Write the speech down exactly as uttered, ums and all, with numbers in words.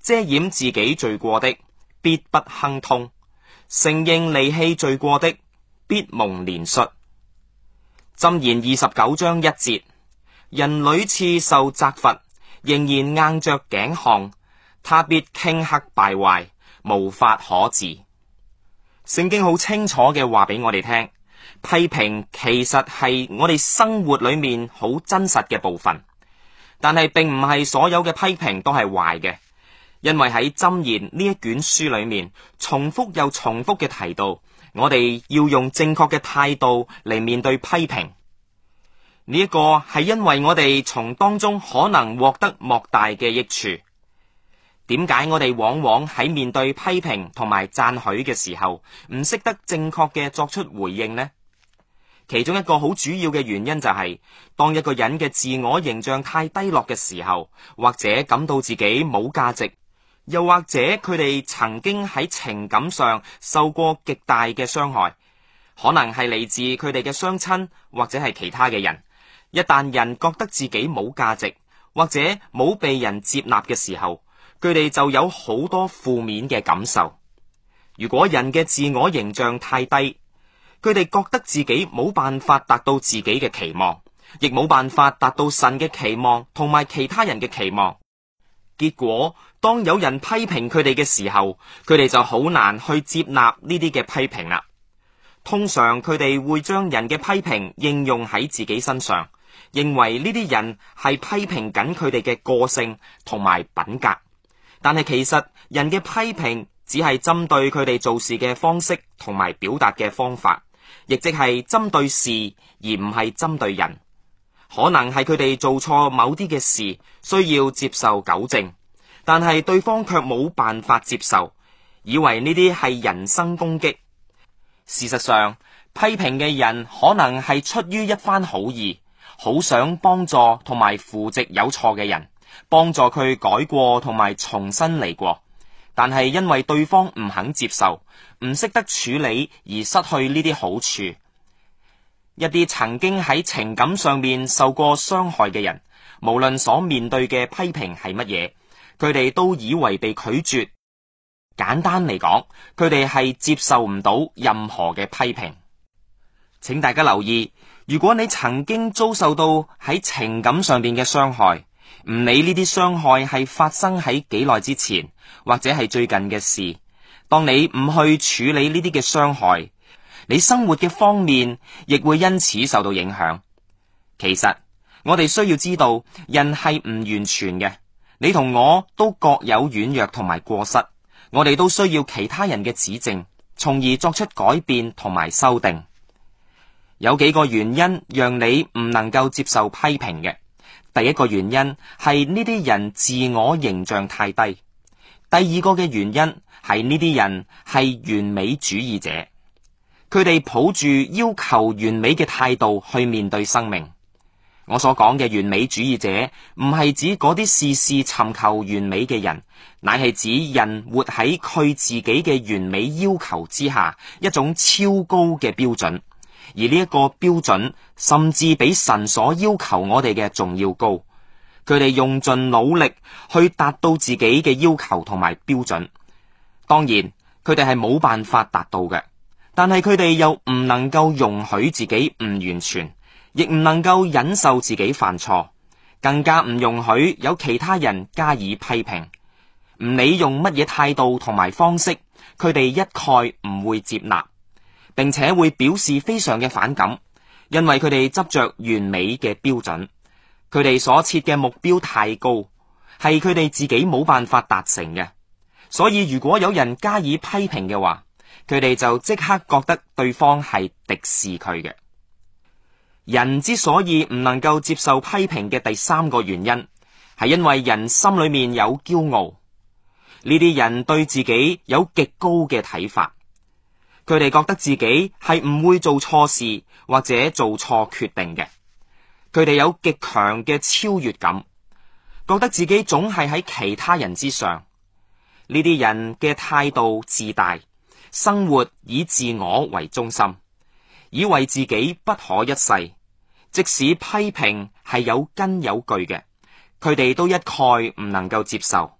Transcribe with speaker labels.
Speaker 1: 遮掩自己罪過的，必不亨通；承認離棄罪過的，必蒙憐恤。箴言二十九章一節：人屢次受責罰，仍然硬着頸項，他必頃刻敗壞，無法可治。聖經好清楚嘅話俾我哋聽，批評其實係我哋生活裏面好真實嘅部分，但係並唔係所有嘅批評都係壞嘅，因為喺箴言呢一卷書裏面，重複又重複嘅提到，我哋要用正確嘅態度嚟面對批評。呢一個係因為我哋從當中可能獲得莫大嘅益處。點解我哋往往喺面對批評同埋讚許嘅時候，唔識得正確嘅作出回應呢？其中一個好主要嘅原因就係，當一個人嘅自我形象太低落嘅時候，或者感到自己冇價值，又或者佢哋曾經喺情感上受過極大嘅傷害，可能係嚟自佢哋嘅雙親或者係其他嘅人。一旦人覺得自己冇價值，或者冇被人接納嘅時候，佢哋就有好多負面嘅感受。如果人嘅自我形象太低，佢哋覺得自己冇辦法達到自己嘅期望，亦冇辦法達到神嘅期望同埋其他人嘅期望。結果，當有人批評佢哋嘅時候，佢哋就好難去接納呢啲嘅批評啦。通常佢哋會將人嘅批評應用喺自己身上，認為呢啲人係批評緊佢哋嘅個性同埋品格。但係其實人嘅批評只係針對佢哋做事嘅方式同埋表達嘅方法，亦即係針對事而唔係針對人。可能係佢哋做錯某啲嘅事，需要接受糾正，但係對方卻冇辦法接受，以為呢啲係人身攻擊。事實上，批評嘅人可能係出於一番好意，好想幫助同埋扶植有錯嘅人，幫助佢改過同埋重新嚟過。但係因為對方唔肯接受，唔識得處理而失去呢啲好處。一啲曾經喺情感上面受過傷害嘅人，無論所面對嘅批評係乜嘢，佢哋都以為被拒絕。簡單嚟講，佢哋係接受唔到任何嘅批評。請大家留意，如果你曾經遭受到喺情感上面嘅傷害，唔理呢啲傷害係發生喺幾耐之前，或者係最近嘅事，當你唔去處理呢啲嘅傷害，你生活嘅方面亦會因此受到影響。其實我哋需要知道，人係唔完全嘅，你同我都各有軟弱同埋過失，我哋都需要其他人嘅指正，從而作出改變同埋修訂。有幾個原因讓你唔能夠接受批評嘅。第一個原因係呢啲人自我形象太低。第二個嘅原因係呢啲人係完美主義者，佢哋抱住要求完美嘅態度去面對生命。我所講嘅完美主義者唔係指嗰啲事事尋求完美嘅人，乃係指人活喺佢自己嘅完美要求之下，一種超高嘅標準。而呢一個標準甚至比神所要求我哋嘅仲要高，佢哋用盡努力去達到自己嘅要求同埋標準。當然佢哋係冇辦法達到嘅，但係佢哋又唔能夠容許自己唔完全，亦唔能夠忍受自己犯錯，更加唔容許有其他人加以批評。唔理用乜嘢態度同埋方式，佢哋一概唔會接納，並且會表示非常嘅反感，因為佢哋執着完美嘅標準，佢哋所設嘅目標太高，係佢哋自己冇辦法達成嘅。所以如果有人加以批評嘅話，佢哋就即刻覺得對方係敵視佢嘅。人之所以唔能夠接受批評嘅第三個原因，係因為人心裏面有驕傲。呢啲人對自己有極高嘅睇法。佢哋覺得自己係唔會做錯事或者做錯決定嘅，佢哋有極強嘅超越感，覺得自己總係喺其他人之上。呢啲人嘅態度自大，生活以自我為中心，以為自己不可一世，即使批評係有根有據嘅，佢哋都一概唔能夠接受。